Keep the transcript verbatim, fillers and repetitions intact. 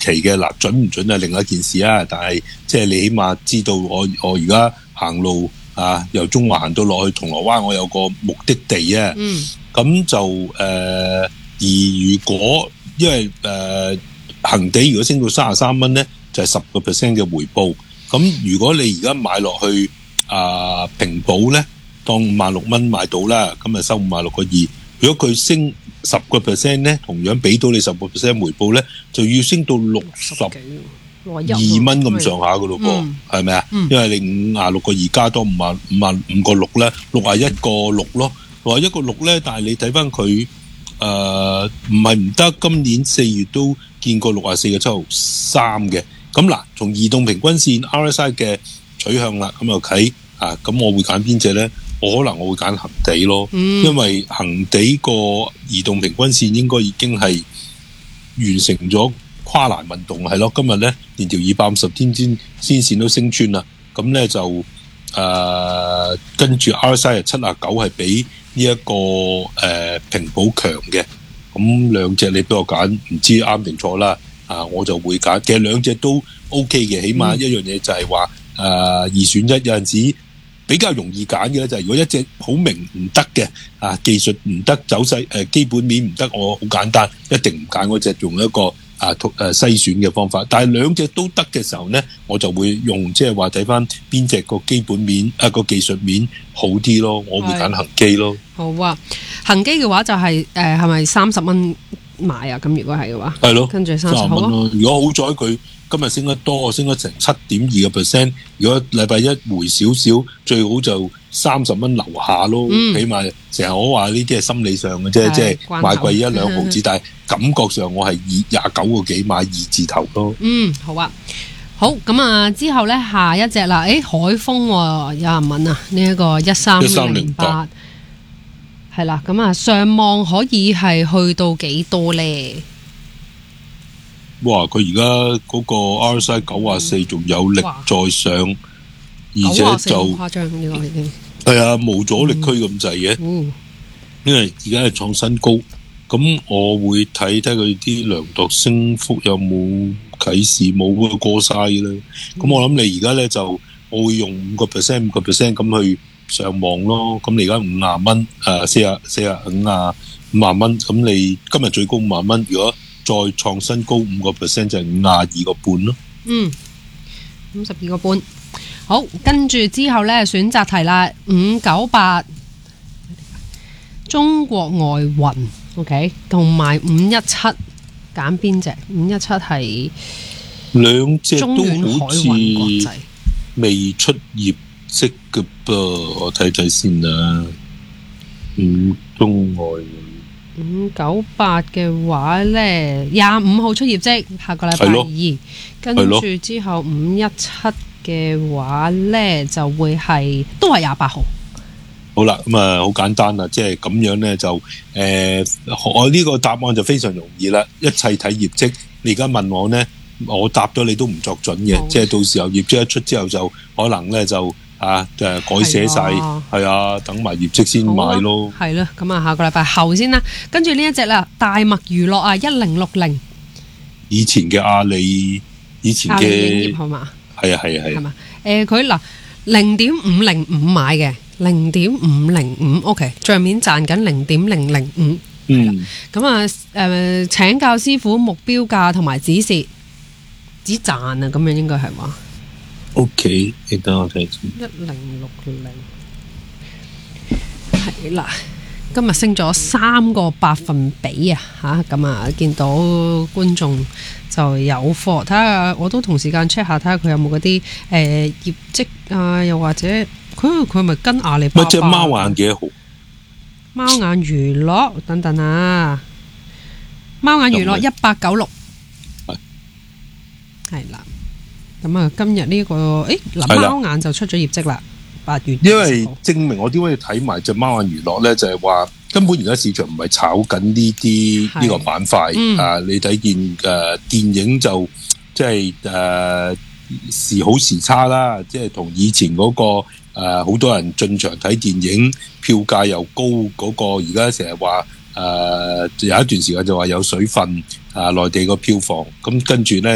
期嘅，嗱準唔準係另一件事啊，但係即係你起碼知道我我而家行路啊，由中環行到落去銅鑼灣，我有個目的地啊。 嗯。 咁就誒、呃，而如果因為誒恆地如果升到三十三蚊咧，就係十個 percent 嘅回報。咁如果你而家買落去啊平保咧，當五萬六蚊買到啦，咁啊收五萬六個二。如果佢升十個 percent 咧，同樣俾到你十個 percent 回報咧，就要升到六十二蚊咁上下噶咯噃，係咪啊？因為你五廿六個二加多五萬五萬五個六咧，六廿一個六咯，六廿一個六咧，但係你睇翻佢誒唔係唔得，今年四月都見過六廿四個七毫三嘅。咁嗱，從移動平均線 R S I 嘅取向啦，咁又睇啊，咁我會揀邊隻咧？我可能我會揀恆地咯，嗯、因為恆地個移動平均線應該已經係完成咗跨欄運動，係咯。今日咧連條二百五十天線線線都升穿啦，咁咧就誒、呃、跟住 R S I 係七啊九，係比呢一個誒、呃、平保強嘅。咁兩隻你俾我揀，唔知啱定錯啦。啊，我就會揀，其實兩隻都 OK 嘅，起碼一樣嘢就係話誒二選一，有陣時比較容易揀嘅咧，就係如果一隻好明唔得嘅啊，技術唔得，走勢誒基本面唔得，我好簡單，一定唔揀嗰隻，用一個啊誒篩選嘅方法。但係兩隻都得嘅時候咧，我就會用即係話睇翻邊隻個基本面啊個技術面好啲咯，我會揀恆基咯。 好啊，恆基嘅話就係誒係咪三十蚊買啊？咁如果係嘅話， 係咯， 跟住三十蚊咯。 如果好彩佢今日升得多，升咗成七點二個 percent。如果禮拜一回少少，最好就三十蚊樓下咯。嗯、起碼成日我話呢啲係心理上嘅啫，即係買貴一兩毫子，但係感覺上我係以廿九個幾買二字頭咯。 嗯，好啊，好咁啊，之後咧下一隻啦，誒海豐、哦、有人問啊，呢、這、一個一三零八係啦，咁啊上望可以係去到幾多咧？ 哇！佢而家嗰個 R S I 九啊四仲有力再上，而且就誇張呢個已經係啊無阻力區咁滯嘅， 嗯、 因為而家係創新高。咁我會睇睇佢啲量度升幅有冇啟示，冇嗰個過晒啦。咁、嗯、我諗你而家咧就我會用五個 percent 五個 percent 咁去上望咯。咁你而家五廿蚊誒四廿四廿五啊五萬蚊，咁你今日最高五萬蚊，如果再創新高五個 percent 就係五廿二個半咯。嗯， 五十二個半。好，跟住之後咧選擇題啦，五九八中國外運 ，OK， 同埋五一七，揀邊隻？五一七係兩隻都好似未出業績嘅噃，我睇睇先啦。五中外運。 五九八嘅話咧，廿五號出業績，下個禮拜二，跟住之後五一七嘅話咧就會係都係廿八號。 好啦，咁啊好簡單啦，即係咁樣咧就誒、呃，我呢個答案就非常容易啦，一切睇業績。你而家問我咧，我答咗你都唔作準嘅，即係到時候業績一出之後就可能咧就。啊，就係改寫晒，係啊，等埋業績先買咯。 係咯，咁啊，下個禮拜後先啦。跟住呢一隻啦，大麥娛樂啊，一零六零。以前嘅阿里，以前嘅係嘛？ 係啊，係啊，係。係嘛？ 誒，佢嗱零點五零五買嘅，零點五零五 ，OK， 帳面賺緊零點零零五。嗯。咁啊，誒請教師傅目標價同埋指示，止賺啊，咁樣應該係話。 O K， 你等我睇先。 一零六零係啦，今日升咗三個百分比啊！吓咁啊，見到觀眾就有貨，睇下我都同時間 check 下，睇下佢有冇嗰啲誒業績啊，又或者佢佢係咪跟阿里巴巴？ 乜隻貓眼幾號？ 貓眼娛樂等等啊！貓眼娛樂一八九六係係啦。咁啊，今日呢、這個誒，嗱貓眼就出咗業績啦，八月。因為證明我點解要睇埋隻貓眼娛樂咧，就係、是、話根本而家市場唔係炒緊呢啲呢個板塊、嗯、啊！你睇見誒、呃、電影就即係誒時好時差啦，即係同以前嗰、那個誒好、呃、多人進場睇電影，票價又高嗰、那個，而家成日話誒有一段時間就話有水分啊，內地個票房咁跟住咧。